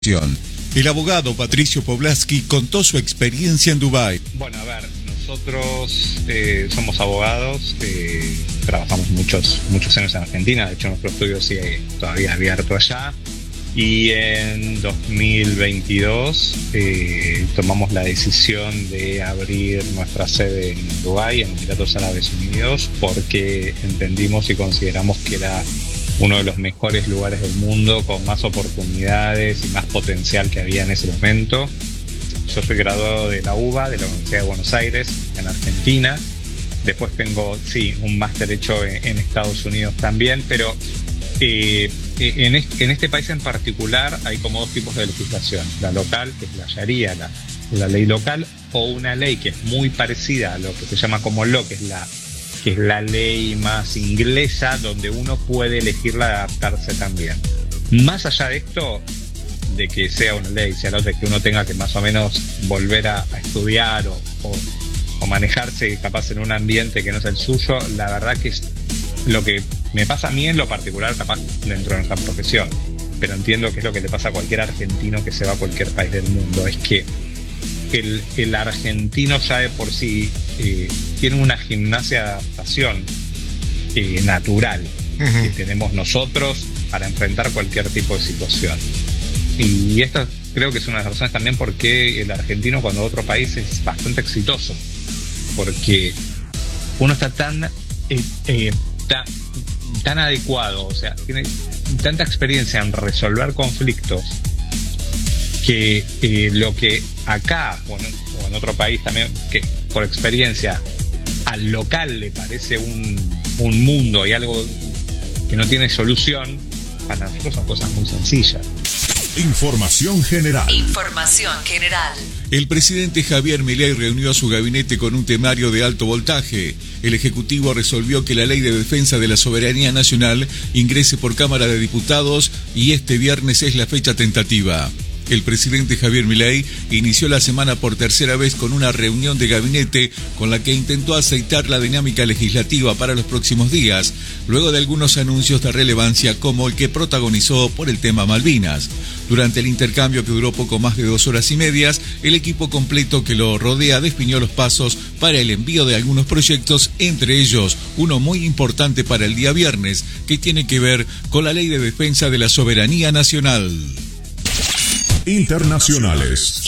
El abogado Patricio Poblaski contó su experiencia en Dubái. Bueno, a ver, nosotros somos abogados, trabajamos muchos años en Argentina, de hecho nuestro estudio sigue todavía abierto allá. Y en 2022 tomamos la decisión de abrir nuestra sede en Dubái, en Emiratos Árabes Unidos, porque entendimos y consideramos que era uno de los mejores lugares del mundo, con más oportunidades y más potencial que había en ese momento. Yo soy graduado de la UBA, de la Universidad de Buenos Aires, en Argentina. Después tengo, un máster hecho en Estados Unidos también, pero en este país en particular hay como dos tipos de legislación. La local, que es la Sharia, la ley local, o una ley que es muy parecida a lo que se llama como law, que es la ley más inglesa, donde uno puede elegirla de adaptarse también. Más allá de esto, de que sea una ley, sea la otra, que uno tenga que más o menos volver a estudiar o manejarse capaz en un ambiente que no es el suyo, la verdad que es lo que me pasa a mí en lo particular, capaz dentro de nuestra profesión, pero entiendo que es lo que le pasa a cualquier argentino que se va a cualquier país del mundo, es que el argentino ya de por sí tiene una gimnasia de adaptación natural que tenemos nosotros para enfrentar cualquier tipo de situación. Y esto creo que es una de las razones también por qué el argentino cuando va a otro país es bastante exitoso, porque uno está tan adecuado, o sea, tiene tanta experiencia en resolver conflictos que lo que acá o en otro país también, que por experiencia al local le parece un mundo y algo que no tiene solución, para nosotros son cosas muy sencillas. Información general. El presidente Javier Milei reunió a su gabinete con un temario de alto voltaje. El Ejecutivo resolvió que la Ley de Defensa de la Soberanía Nacional ingrese por Cámara de Diputados y este viernes es la fecha tentativa. El presidente Javier Milei inició la semana por tercera vez con una reunión de gabinete con la que intentó aceitar la dinámica legislativa para los próximos días, luego de algunos anuncios de relevancia como el que protagonizó por el tema Malvinas. Durante el intercambio, que duró poco más de 2 horas y media, el equipo completo que lo rodea definió los pasos para el envío de algunos proyectos, entre ellos uno muy importante para el día viernes, que tiene que ver con la Ley de Defensa de la Soberanía Nacional. Internacionales.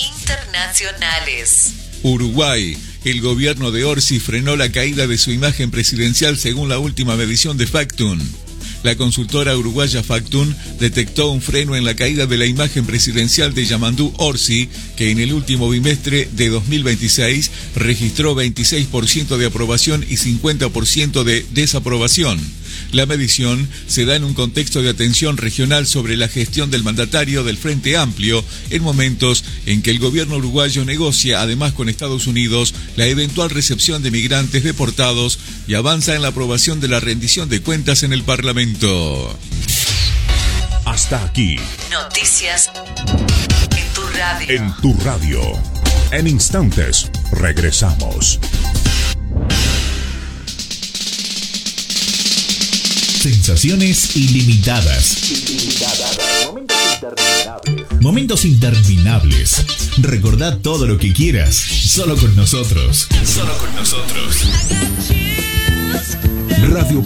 Uruguay. El gobierno de Orsi frenó la caída de su imagen presidencial según la última medición de Factun. La consultora uruguaya Factun detectó un freno en la caída de la imagen presidencial de Yamandú Orsi, que en el último bimestre de 2026 registró 26% de aprobación y 50% de desaprobación. La medición se da en un contexto de atención regional sobre la gestión del mandatario del Frente Amplio, en momentos en que el gobierno uruguayo negocia además con Estados Unidos la eventual recepción de migrantes deportados y avanza en la aprobación de la rendición de cuentas en el Parlamento. Hasta aquí. Noticias en tu radio. En tu radio. En instantes, regresamos. Sensaciones ilimitadas. Momentos interminables. Recordá todo lo que quieras. Solo con nosotros. Radio